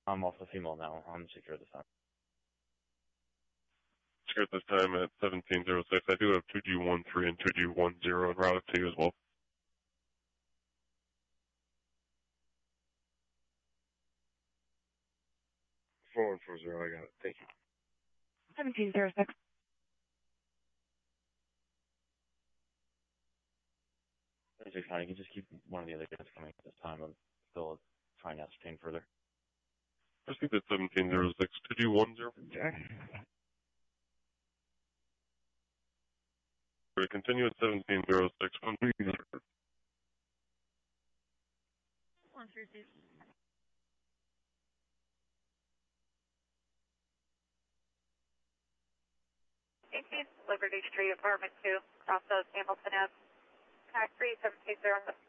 I'm off the female now. I'm secure this time. Secure this time at 1706. I do have 2G13 and 2G10 en route to you as well. Four 4140, I got it. Thank you. 1706. It's fine. You can just keep one of the other guys coming at this time. I'm still trying to ascertain further. Proceed at 1706. 2G10. Jack. We continue at 1706. 136. Liberty Street, Apartment 2, Crossroads, Hamilton Ave. Contact 3720.